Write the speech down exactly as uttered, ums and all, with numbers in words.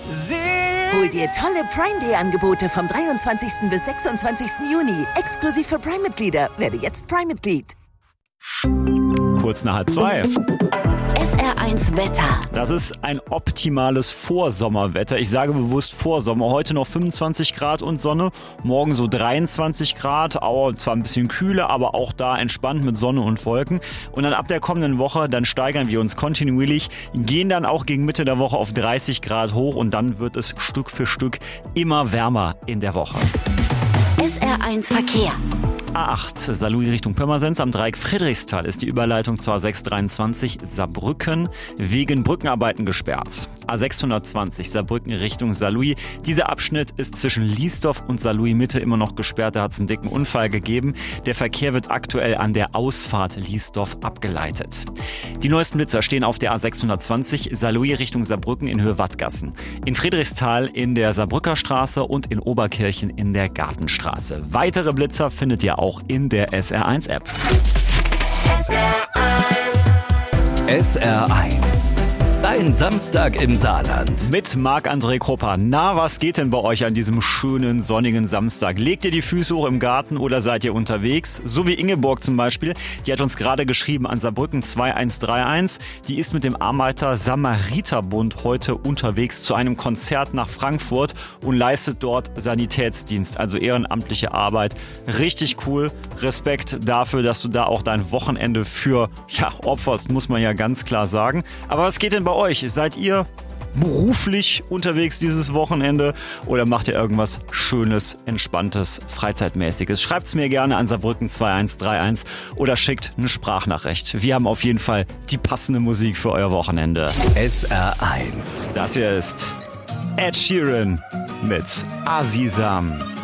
Hol dir tolle Prime-Day-Angebote vom dreiundzwanzigsten bis sechsundzwanzigsten Juni. Exklusiv für Prime-Mitglieder. Werde jetzt Prime-Mitglied. Kurz nach halb zwei. S R eins Wetter. Das ist ein optimales Vorsommerwetter. Ich sage bewusst Vorsommer. Heute noch fünfundzwanzig Grad und Sonne. Morgen so dreiundzwanzig Grad. Auch zwar ein bisschen kühler, aber auch da entspannt mit Sonne und Wolken. Und dann ab der kommenden Woche, dann steigern wir uns kontinuierlich, gehen dann auch gegen Mitte der Woche auf dreißig Grad hoch und dann wird es Stück für Stück immer wärmer in der Woche. S R eins Verkehr. A acht, Saarlouis Richtung Pirmasens, am Dreieck Friedrichsthal ist die Überleitung zur A sechs dreiundzwanzig Saarbrücken wegen Brückenarbeiten gesperrt. A sechshundertzwanzig Saarbrücken Richtung Saarlouis. Dieser Abschnitt ist zwischen Liesdorf und Saarlouis Mitte immer noch gesperrt. Da hat es einen dicken Unfall gegeben. Der Verkehr wird aktuell an der Ausfahrt Liesdorf abgeleitet. Die neuesten Blitzer stehen auf der A sechshundertzwanzig Saarlouis Richtung Saarbrücken in Höhe Wattgassen. In Friedrichsthal in der Saarbrücker Straße und in Oberkirchen in der Gartenstraße. Weitere Blitzer findet ihr auch in der S R eins App. S R eins. S R eins. Dein Samstag im Saarland. Mit Marc-André Krupper. Na, was geht denn bei euch an diesem schönen, sonnigen Samstag? Legt ihr die Füße hoch im Garten oder seid ihr unterwegs? So wie Ingeborg zum Beispiel. Die hat uns gerade geschrieben an Saarbrücken zwei eins drei eins. Die ist mit dem Arbeiter Samariterbund heute unterwegs zu einem Konzert nach Frankfurt und leistet dort Sanitätsdienst, also ehrenamtliche Arbeit. Richtig cool. Respekt dafür, dass du da auch dein Wochenende für ja, opferst, muss man ja ganz klar sagen. Aber was geht denn bei euch? Seid ihr beruflich unterwegs dieses Wochenende oder macht ihr irgendwas Schönes, Entspanntes, Freizeitmäßiges? Schreibt's mir gerne an Saarbrücken zwei eins drei eins oder schickt eine Sprachnachricht. Wir haben auf jeden Fall die passende Musik für euer Wochenende. S R eins. Das hier ist Ed Sheeran mit Azizam.